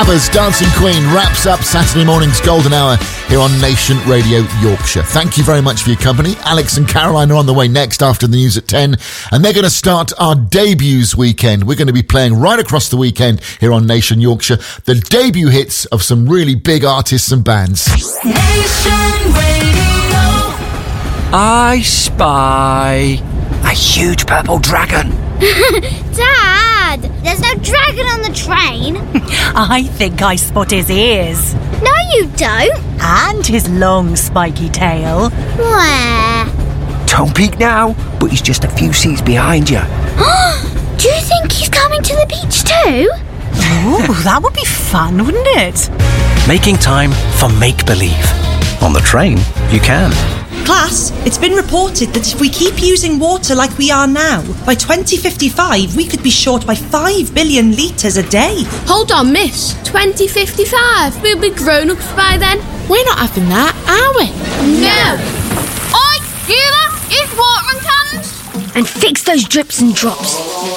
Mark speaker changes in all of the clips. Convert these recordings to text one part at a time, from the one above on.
Speaker 1: ABBA's Dancing Queen wraps up Saturday morning's golden hour here on Nation Radio Yorkshire. Thank you very much for your company. Alex and Caroline are on the way next after the news at 10, and they're going to start our debuts weekend. We're going to be playing right across the weekend here on Nation Yorkshire the debut hits of some really big artists and bands.
Speaker 2: Nation Radio.
Speaker 3: I spy a huge purple dragon.
Speaker 4: Dad, there's no dragon on the train.
Speaker 5: I think I spot his ears.
Speaker 4: No, you don't.
Speaker 5: And his long spiky tail.
Speaker 4: Where?
Speaker 3: Don't peek now, but he's just a few seats behind you.
Speaker 4: Do you think he's coming to the beach too?
Speaker 5: Ooh, that would be fun, wouldn't it?
Speaker 6: Making time for make-believe. On the train, you can.
Speaker 7: Class, it's been reported that if we keep using water like we are now, by 2055 we could be short by 5 billion litres a day.
Speaker 8: Hold on, miss. 2055? We'll be grown-ups by then. We're not having that, are we? No. Oi, you lot, use watering cans.
Speaker 4: And fix those drips and drops.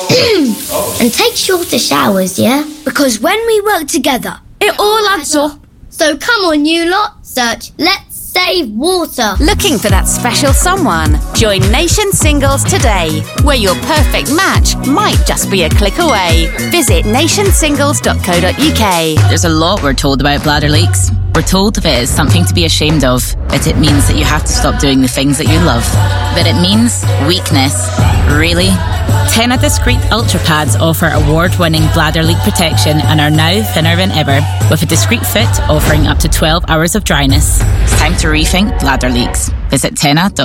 Speaker 4: And take shorter showers, yeah? Because when we work together,
Speaker 8: it all adds up.
Speaker 4: So come on, you lot, search Let's Save Water.
Speaker 9: Looking for that special someone? Join Nation Singles today, where your perfect match might just be a click away. Visit nationsingles.co.uk.
Speaker 10: There's a lot we're told about bladder leaks. We're told that it is something to be ashamed of, that it means that you have to stop doing the things that you love. That it means weakness. Really? Tena Discreet Ultra Pads offer award-winning bladder leak protection and are now thinner than ever, with a discreet fit offering up to 12 hours of dryness. It's time to rethink bladder leaks. Visit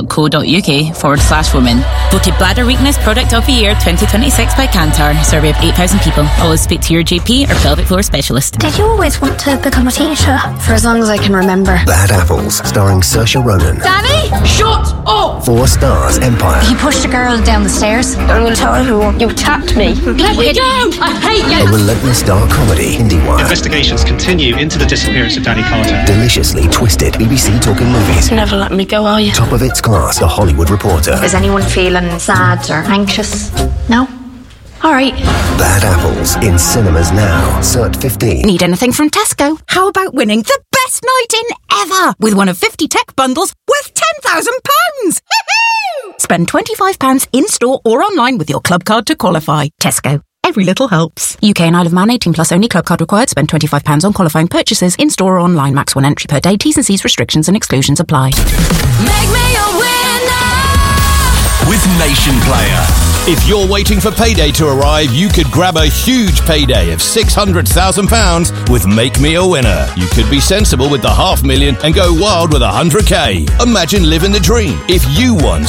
Speaker 10: tena.co.uk/women. Voted Bladder Weakness Product of the Year 2026 by Kantar. Survey of 8,000 people. Always speak to your GP or pelvic floor specialist.
Speaker 4: Did you always want to become a teacher?
Speaker 11: For as long as I can remember.
Speaker 12: Bad Apples, starring Saoirse Ronan.
Speaker 8: Danny, shut up!
Speaker 12: 4 Stars Empire.
Speaker 11: You pushed a girl down the stairs.
Speaker 8: I'm going to tell everyone. You attacked me. Let me go! I hate you!
Speaker 12: A relentless dark comedy. IndieWire.
Speaker 13: Investigations continue into the disappearance of Danny Carter.
Speaker 12: Deliciously twisted. BBC Talking Movies.
Speaker 8: Never let me go, are you?
Speaker 12: Top of its class. The Hollywood Reporter.
Speaker 11: Is anyone feeling sad or anxious? No? All right.
Speaker 12: Bad Apples in cinemas now. Cert 15.
Speaker 9: Need anything from Tesco? How about winning the best night in ever with one of 50 tech bundles worth £10,000? Spend £25 in-store or online with your club card to qualify. Tesco. Every little helps. UK and Isle of Man 18 plus only. Club card required. Spend £25 on qualifying purchases in-store or online. Max 1 entry per day. T's and C's restrictions and exclusions apply.
Speaker 2: Make me a winner
Speaker 6: With Nation Player.
Speaker 14: If you're waiting for payday to arrive, you could grab a huge payday of £600,000 with Make Me a Winner. You could be sensible with the $500,000 and go wild with $100,000. Imagine living the dream if you won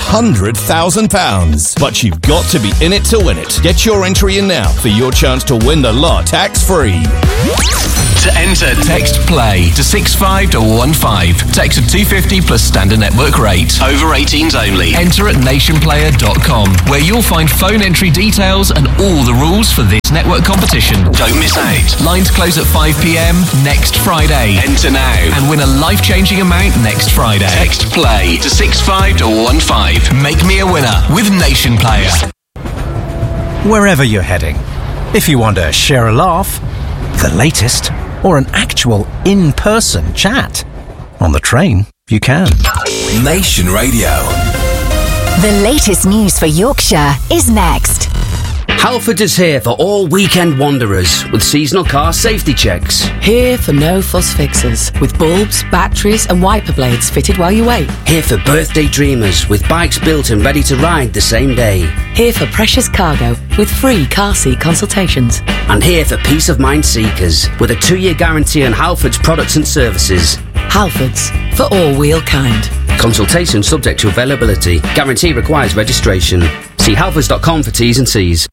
Speaker 14: £600,000. But you've got to be in it to win it. Get your entry in now for your chance to win the lot tax-free.
Speaker 6: To enter, text PLAY to 65115. Text of $250 plus standard network rate. Over 18s only. Enter at nationplayer.com, where you'll find phone entry details and all the rules for this network competition. Don't miss out. Lines close at 5 p.m. next Friday. Enter now and win a life-changing amount next Friday. Text PLAY to 65115. Make me a winner with Nation Player.
Speaker 15: Wherever you're heading, if you want to share a laugh, the latest, or an actual in-person chat, on the train, you can.
Speaker 6: Nation Radio.
Speaker 9: The latest news for Yorkshire is next.
Speaker 16: Halfords is here for all weekend wanderers with seasonal car safety checks.
Speaker 17: Here for no fuss fixes with bulbs, batteries and wiper blades fitted while you wait.
Speaker 16: Here for birthday dreamers with bikes built and ready to ride the same day.
Speaker 17: Here for precious cargo with free car seat consultations.
Speaker 16: And here for peace of mind seekers with a 2-year guarantee on Halfords products and services.
Speaker 17: Halfords, for all wheel kind.
Speaker 16: Consultation subject to availability. Guarantee requires registration. See halfords.com for T's and C's.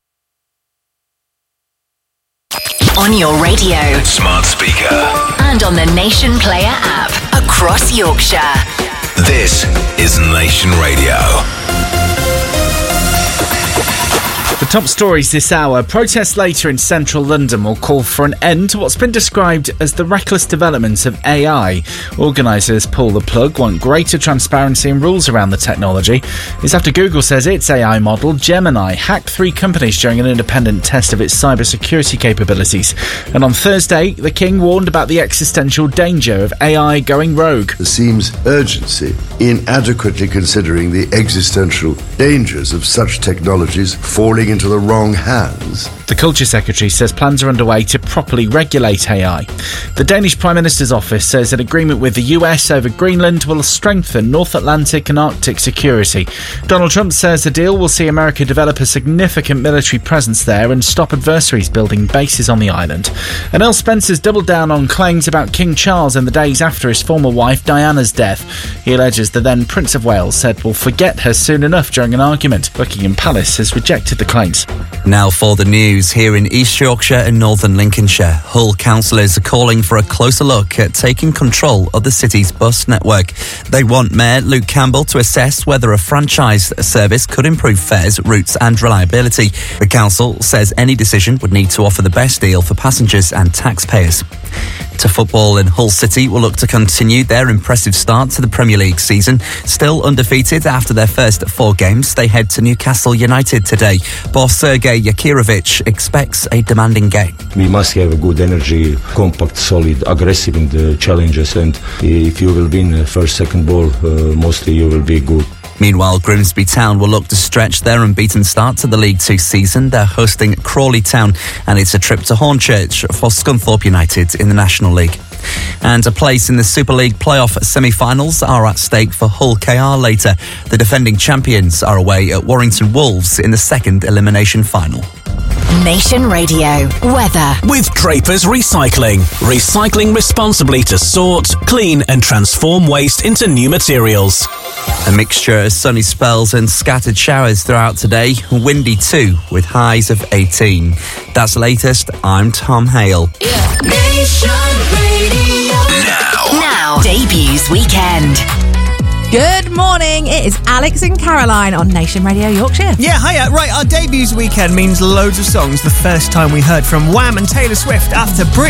Speaker 9: On your radio,
Speaker 6: smart speaker,
Speaker 9: and on the Nation Player app across Yorkshire.
Speaker 6: This is Nation Radio.
Speaker 18: The top stories this hour. Protests later in central London will call for an end to what's been described as the reckless development of AI. Organisers pull the plug, want greater transparency and rules around the technology. It's after Google says its AI model, Gemini, hacked 3 companies during an independent test of its cybersecurity capabilities. And on Thursday, the King warned about the existential danger of AI going rogue.
Speaker 19: There seems urgency in adequately considering the existential dangers of such technologies falling into the wrong hands.
Speaker 18: The Culture Secretary says plans are underway to properly regulate AI. The Danish Prime Minister's office says an agreement with the US over Greenland will strengthen North Atlantic and Arctic security. Donald Trump says the deal will see America develop a significant military presence there and stop adversaries building bases on the island. And Earl Spencer's doubled down on claims about King Charles in the days after his former wife Diana's death. He alleges the then Prince of Wales said we'll forget her soon enough during an argument. Buckingham Palace has rejected the claims.
Speaker 20: Now for the news. Here in East Yorkshire and Northern Lincolnshire, Hull councillors are calling for a closer look at taking control of the city's bus network. They want Mayor Luke Campbell to assess whether a franchise service could improve fares, routes and reliability. The council says any decision would need to offer the best deal for passengers and taxpayers. To football, and Hull City will look to continue their impressive start to the Premier League season. Still undefeated after their first 4 games, they head to Newcastle United today. Boss Sergei Yakirovich expects a demanding game.
Speaker 21: We must have a good energy, compact, solid, aggressive in the challenges, and if you will win first, second ball, mostly you will be good.
Speaker 20: Meanwhile, Grimsby Town will look to stretch their unbeaten start to the League 2 season. They're hosting Crawley Town, and it's a trip to Hornchurch for Scunthorpe United in the National League. And a place in the Super League playoff semi-finals are at stake for Hull KR later. The defending champions are away at Warrington Wolves in the second elimination final.
Speaker 22: Nation Radio weather
Speaker 23: with Draper's Recycling. Recycling responsibly to sort, clean and transform waste into new materials.
Speaker 20: A mixture of sunny spells and scattered showers throughout today. Windy too, with highs of 18. That's the latest. I'm Tom Hale.
Speaker 2: Nation Radio.
Speaker 22: Now, Debuts Weekend.
Speaker 24: Good morning, it is Alex and Caroline on Nation Radio Yorkshire.
Speaker 25: Yeah, hiya. Right, our Debuts Weekend means loads of songs the first time we heard from Wham and Taylor Swift after Brit